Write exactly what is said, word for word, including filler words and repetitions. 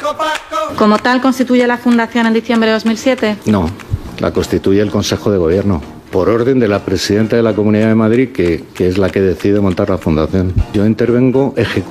¿Como tal constituye la fundación en diciembre de dos mil siete? No, la constituye el Consejo de Gobierno, por orden de la presidenta de la Comunidad de Madrid, que, que es la que decide montar la fundación. Yo intervengo ejecutando